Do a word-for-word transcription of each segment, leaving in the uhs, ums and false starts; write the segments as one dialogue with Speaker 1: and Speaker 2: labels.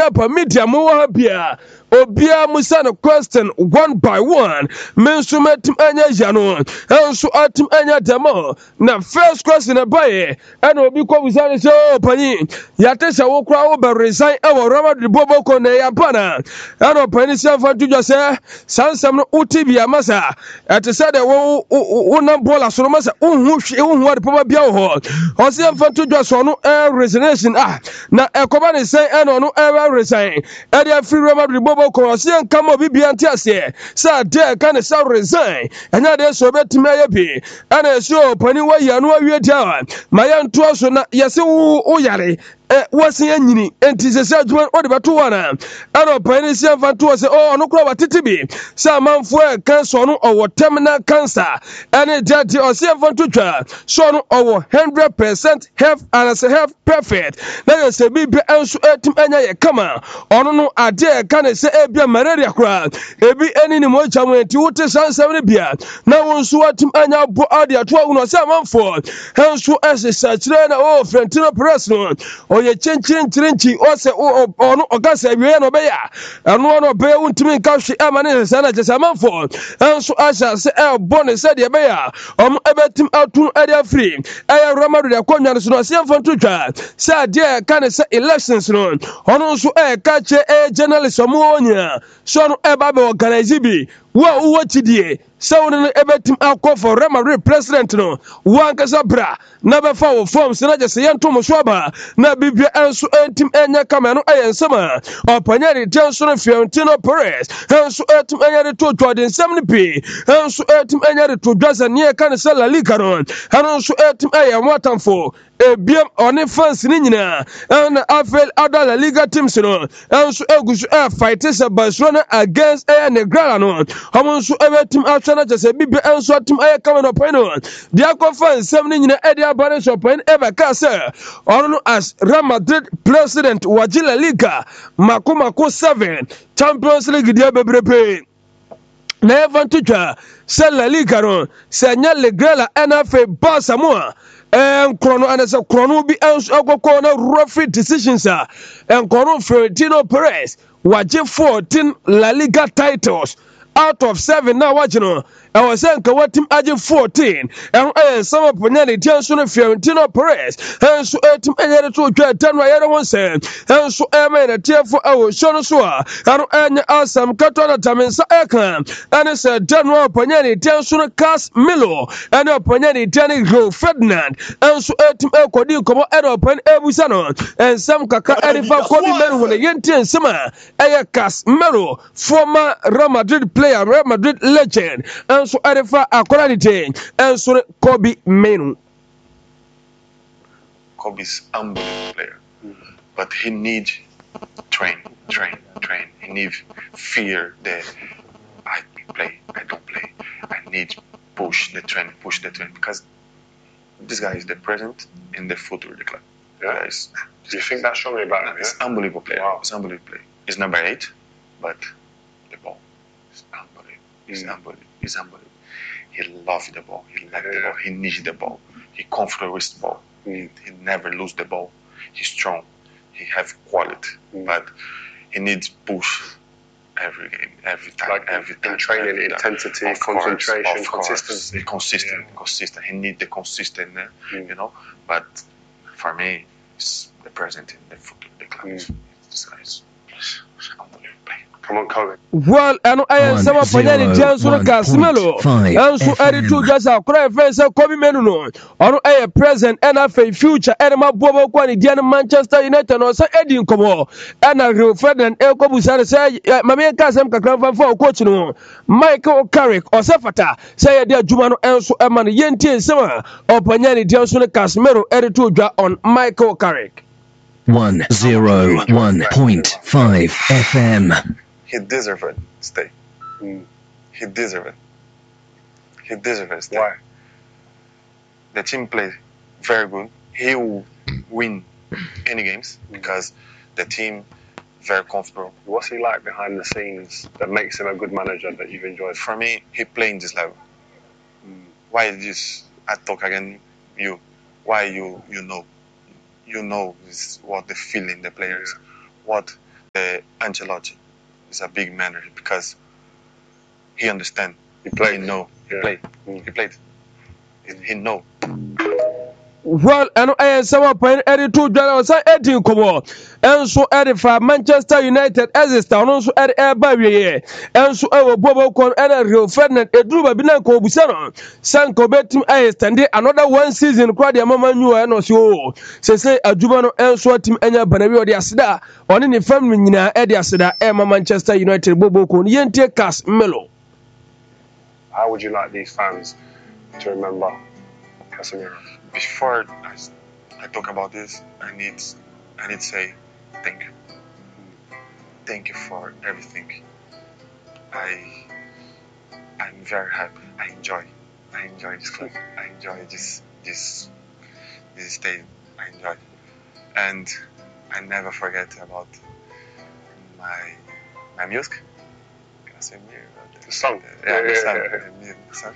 Speaker 1: pa media mo wa bia obia musa no question one by one mensu metim anya jano enso atim anya demo na first question e bae ana obi ko busa ne so pani yate se wo kra wo be resign e wo Roma de bobo ko ne ya bana ana pani se fa tujo se sansam no utibia masa ate se de wo wo na bola so masa unhu hwe unhu ade papa bia wo ho o se fa tujo so no e resignation ah na e ko ba ne se e no no e resign e de free Roma de bobo ko se nka mo bibia ntia se sa de ka ne sa resign anya de so betime ayebi ana so pani wa ya no awie dia ma ya nto so na yese wo yare wasi anyini enti se se adwuma ode beto wana ana pani se fanto se oh no kro watete bi se amanfo e cancer no owo terminal cancer ene dati o se fanto twa so no owo one hundred percent health and se health perfect na se bi bi enso etim anya ye kama ono no ade e ka ne se ebia malaria kra ebi eni ni mo jamu enti wote sansam ne bia na wonso watim anya bo ade ato uno se amanfo enso ese sachire na o Florentino Perez no oye chinchin chinchin o se ono ogasa wiye no be ya eno no be untimi nka hwe amane se na jesa manfo enso asha se e bone se de be ya om ebetim atun area free e Roma de konwa so no se mfonto twa se ade ka ne se elections no ono so e ka che e journalist omo onya so no e ba be organize bi wa uwo chidie Sound ebetim akọ for Real Madrid president no wan kasa bra na be fa wo form se na je se yento mo so aba na bibia enso entim enya kama no ayensema opanya de tenso no Florentino Perez enso etim enya de to to de nsem ne bi enso etim enya de to dwaza ne ka ne se La Liga no enso etim enya motamfo ebiem one fans ni nyina na afel ada La Liga teams no enso egusu e fight se Barcelona against e Negrala no homonso ebetim na jese bibi enso atim aye kama no point no dia ko fan sem ni nyina e dia bare so point e be ka se ono as Real Madrid president waji La Liga mako mako seven Champions League dia bebrebe na even twa se La Liga no se nya Legrela N F A Barca mo en krono anase krono bi enso agokọ na referee decisions a en krono Florentino Perez waji fourteen La Liga titles out of seven now watching on I was saying Kawatim Aji fourteen and some of Penny Tension of Florentino Perez and so etim any to ten right one said and so I made a tear for our Shonasua and any awesome Katana Taminsa Ekam and it said General Penny Tension Cas Milo and a Penny Tenny Grow Ferdinand and so etim Ekodi Komo Edopen Ebusano and some Kaka Edifa Kodi Men with a Yentin Sima Ayas Melo former Real Madrid player Real Madrid legend and so Edifa Akoranite and so Kobe Menu.
Speaker 2: Kobe's unbelievable player, mm-hmm. but he needs train, train, train. He needs fear that I play, I don't play. I need push the train, push the train because this guy is the present and the future of the club.
Speaker 3: Yeah.
Speaker 2: Is,
Speaker 3: Do you think that's strongly about him?
Speaker 2: It's
Speaker 3: yeah?
Speaker 2: unbelievable player.
Speaker 3: Wow.
Speaker 2: It's unbelievable player. He's number eight, but the ball is unbelievable. He's mm. unbelievable. He's unbelievable. He loves the ball. He likes yeah. the ball. He needs the ball. He comfortable with the ball. Mm. He, he never lose the ball. He's strong. He have quality, mm. but he needs push every game, every time,
Speaker 3: like
Speaker 2: every
Speaker 3: in
Speaker 2: time.
Speaker 3: Training,
Speaker 2: every time.
Speaker 3: intensity,
Speaker 2: of
Speaker 3: concentration,
Speaker 2: course, of
Speaker 3: consistency.
Speaker 2: Course. Consistent, yeah. consistent. He need the consistent, uh, mm. you know. But for me, it's the present in the football, the club. Mm. This guy is unbelievable.
Speaker 3: Come on, Kobe.
Speaker 1: Well, and I am some of the James Casimelo. And so I do just a cry friends of Kobe Menuno. Or a present N F A future Edema Bobo Kwani Diana Manchester United or Sir Eddie Como. And I will Ferdinand Elko Busana say, Mamma Casam Kakran for coach no. Michael Carrick or Safata say dear Jumano Enso Eman Yenti Summer or Panyani Jason Casimero editor on Michael Carrick.
Speaker 4: one oh one point five F M.
Speaker 2: He deserved it. Stay. Mm. He deserved it. He deserved it. Stay.
Speaker 3: Why?
Speaker 2: The team played very good. He will win any games mm. because the team very comfortable.
Speaker 3: What's he like behind the scenes that makes him a good manager that you've enjoyed?
Speaker 2: For me, he playing this level. Mm. Why is this? I talk again. You. Why you? You know. You know this, what the feeling the players. Yeah. What uh, Ancelotti is a big manager because he understands.
Speaker 3: He played.
Speaker 2: He know. He
Speaker 3: Yeah.
Speaker 2: played.
Speaker 3: Mm.
Speaker 2: He played. He, he know.
Speaker 1: Well, and I am some point edit two dollars eighteen kobo. And so edit for Manchester United as a town also at air barrier. And so our Bobo con and a real Ferdinand Edruba Binako Busano. Sanko betim I stand another one season crowd the mama new and also say a Jubano and so team Enya Banavio de Asida on any family Nina Eddie Asida Emma Manchester United Bobo con Yente Cas Melo.
Speaker 3: How would you like these fans to remember Casemiro?
Speaker 2: Before I, I talk about this, I need I need to say thank you. Thank you for everything. I I'm very happy. I enjoy. I enjoy this club. I enjoy this this this stadium. I enjoy, and I never forget about my my music. Casemiro.
Speaker 3: The song.
Speaker 2: Yeah,
Speaker 3: Yeah,
Speaker 2: the
Speaker 3: yeah,
Speaker 2: song.
Speaker 3: yeah, yeah.
Speaker 2: The music, the song.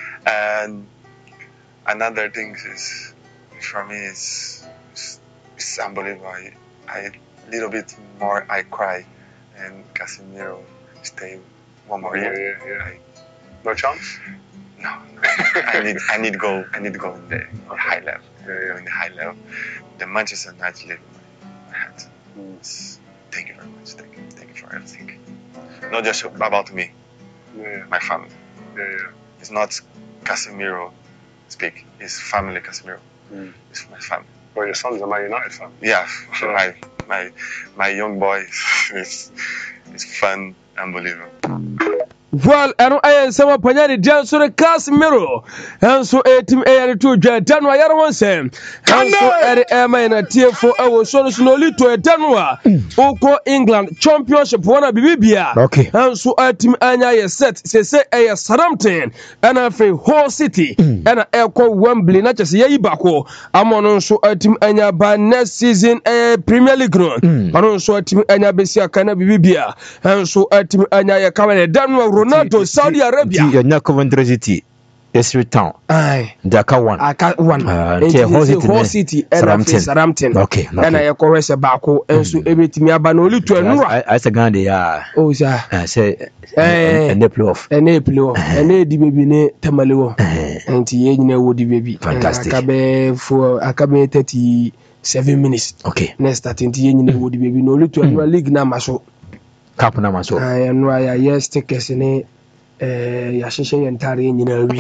Speaker 2: And another thing is, for me, is it's, it's unbelievable. I, I little bit more I cry, and Casemiro stay one more
Speaker 3: Yeah,
Speaker 2: year.
Speaker 3: yeah, yeah.
Speaker 2: I,
Speaker 3: No chance?
Speaker 2: no, I need I need go I need go in the high level.
Speaker 3: Yeah, yeah.
Speaker 2: Go in the high level. The Manchester United live in my, my heart.
Speaker 3: Mm.
Speaker 2: It's- Thank you very much. Thank you. Thank you for everything. Not just about me,
Speaker 3: Yeah,
Speaker 2: my family.
Speaker 3: yeah, yeah.
Speaker 2: It's not Casemiro speak. It's family Casemiro.
Speaker 3: Mm.
Speaker 2: It's my family.
Speaker 3: Well, your son's a Man United fan.
Speaker 2: Yeah, my my my young boy is is fun, unbelievable.
Speaker 1: Well, and I am some Panyani Janso the Casemiro, and so a team A two Janwa Yarwansen, and so at Emma in a tier for our solution only to a Danwa, Oko England Championship one of Bibia.
Speaker 5: Okay.
Speaker 1: And so a team Anya is set, say say a Southampton, and I feel whole city, and a Echo Wembley, not just Yabako. I'm on also a team Anya by next season a Premier League run, and also a team Anya Bessia Kana Bibia, and so a team Anya Kamane Danwa. Ronaldo, Saudi Arabia.
Speaker 5: Your Coventry City, Esri Town,
Speaker 1: Aye.
Speaker 5: Dakar one.
Speaker 1: I can't one.
Speaker 5: Uh,
Speaker 1: Enti
Speaker 5: Tia Hall
Speaker 1: say
Speaker 5: City,
Speaker 1: Hall
Speaker 5: ne?
Speaker 1: City, and I
Speaker 5: Southampton.
Speaker 1: Southampton.
Speaker 5: Okay, okay.
Speaker 1: And I correct a bako, and so everything ya ban only to a nura.
Speaker 5: I said, Gandhi, yeah.
Speaker 1: Oh, sir.
Speaker 5: I say,
Speaker 1: Eh.
Speaker 5: and the playoff.
Speaker 1: And a play, and a di baby ne tamalewo. And the ne woody baby.
Speaker 5: Fantastic.
Speaker 1: Akabe for Akabe thirty seven minutes.
Speaker 5: Okay.
Speaker 1: Next starting the ne woody baby no only to a nura league na maso.
Speaker 5: Cap number so.
Speaker 1: I am nura yes stickers ne. Eh, ya sheshe ye ntare nyina wi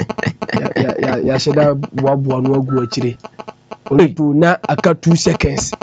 Speaker 1: ya ya ya sheda boaboa no agu akire olitu na aka two seconds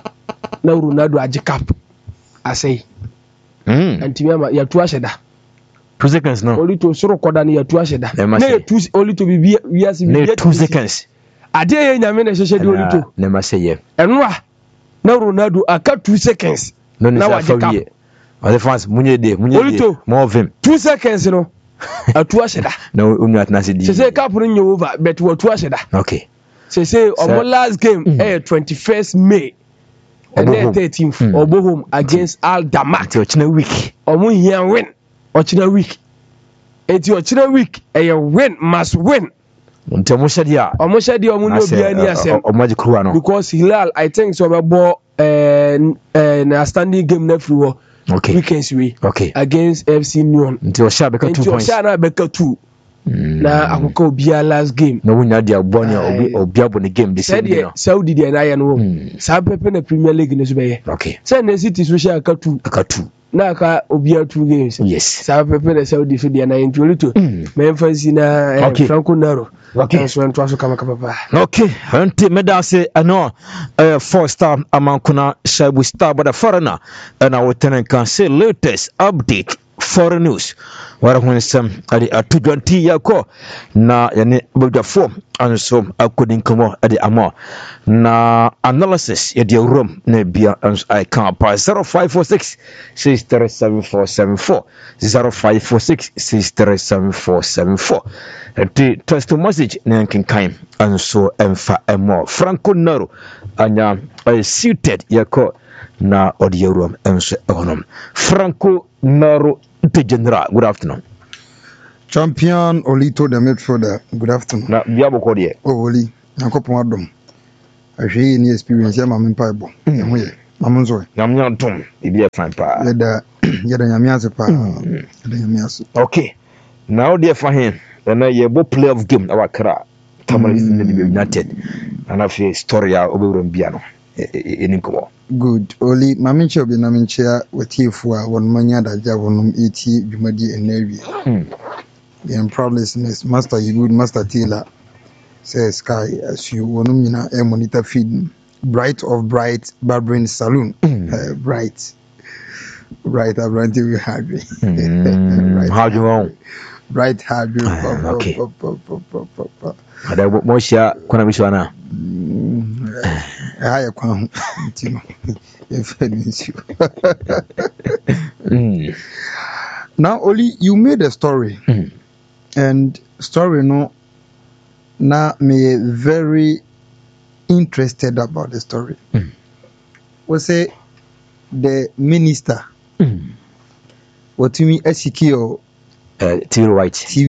Speaker 1: na Ronaldo age cap asai
Speaker 5: Mm.
Speaker 1: antimi ama ya tu asheda
Speaker 5: Two seconds no.
Speaker 1: olitu soro koda na ya tu asheda
Speaker 5: Eh,
Speaker 1: na
Speaker 5: mase.
Speaker 1: ya tu olitu bibi wiase
Speaker 5: Ne
Speaker 1: bibi
Speaker 5: two seconds.
Speaker 1: ade ye nyame na sheshe de olitu
Speaker 5: Ne ma say yeah.
Speaker 1: enwa na Ronaldo aka two seconds
Speaker 5: No ne
Speaker 1: na
Speaker 5: sa
Speaker 1: wage cap
Speaker 5: fawie. All the fans munye de munye
Speaker 1: Olito.
Speaker 5: de more of him.
Speaker 1: two seconds no atu asheda
Speaker 5: No unu atnasi di.
Speaker 1: sheshe cap no nyo over but what tu asheda
Speaker 5: Okay.
Speaker 1: say say omo last game eh twenty-first May and
Speaker 5: Obo
Speaker 1: then
Speaker 5: home.
Speaker 1: thirteenth
Speaker 5: Mm.
Speaker 1: obo home against Al Damak
Speaker 5: Until china week.
Speaker 1: omo here win ochina week eti ochina week eh win must win
Speaker 5: Until mo shadi a.
Speaker 1: omo shedi omo no bia ni asem
Speaker 5: O maji kruwa no.
Speaker 1: because Hilal I think so be bo eh eh na standing game na free wo
Speaker 5: Okay.
Speaker 1: weekends we
Speaker 5: Okay.
Speaker 1: against F C Nyon
Speaker 5: Until sha beka two
Speaker 1: enti
Speaker 5: points.
Speaker 1: osha na beka two
Speaker 5: Mm.
Speaker 1: na akoko obia last game
Speaker 5: No wunya dia bonya obi
Speaker 1: Aye.
Speaker 5: obi abo the game the same
Speaker 1: said
Speaker 5: day
Speaker 1: ye
Speaker 5: no.
Speaker 1: Saudi dia na ye no
Speaker 5: Mm.
Speaker 1: sa pepe na Premier League ne so be ye
Speaker 5: Okay.
Speaker 1: say na City so sha aka two
Speaker 5: Aka two.
Speaker 1: na aka obia two games
Speaker 5: Yes.
Speaker 1: saa pepe na Saudi so dia na intolito
Speaker 5: Mm.
Speaker 1: memphis na eh,
Speaker 5: Okay.
Speaker 1: Franco Naro
Speaker 5: Okay.
Speaker 1: so ento aso kama kama pa
Speaker 5: Okay, anti medase ano uh, four star amankuna shabu star but the foreigner and our tenant can say latest update foreign news wara hun sam ade atudwanti yako na yane bodwa form anso akodin komo ade amo na analysis ya dia room na bia I can pa zero five four six six three seven four seven four zero five four six six three seven four seven four the text message na kinkan anso emfa emo Franco Naro anya uh, suited yako na audio room enso ehonom Franco Naro the general. Good afternoon.
Speaker 6: Champion Olito the midfielder. Good afternoon.
Speaker 5: Na biabo ko de.
Speaker 6: Oh Oli, nakopon adom. Ahwe ni experience ya mama mpaibo. Eho ye. Mamunzo.
Speaker 5: Nyamnya dum. Ibi e fine pa.
Speaker 6: Yada yada nyamiase pa. Yada nyamiase.
Speaker 5: Okay. Now dear for him. Then ye bo playoff game our kra. Tamale United. And I feel story a oberum biano. Eninko.
Speaker 6: Good. Oli maminche obi na minche wetifu a won manya da ja wonum eti dwumadi enawi. And probably is Master you good Master Taylor says Sky as you wonum nyina e monitor feed Bright of Bright Barbering Saloon. uh, bright. Bright Abranti we had.
Speaker 5: Right. How do you want?
Speaker 6: Bright had you.
Speaker 5: Okay. Ada mo sia kona biswana.
Speaker 6: I come. Now, Oli, you made a story,
Speaker 5: mm.
Speaker 6: and story no, now me very interested about the story.
Speaker 5: Mm.
Speaker 6: We say the minister,
Speaker 5: mm.
Speaker 6: what to me, Ezekiel,
Speaker 5: uh, T V White,
Speaker 6: T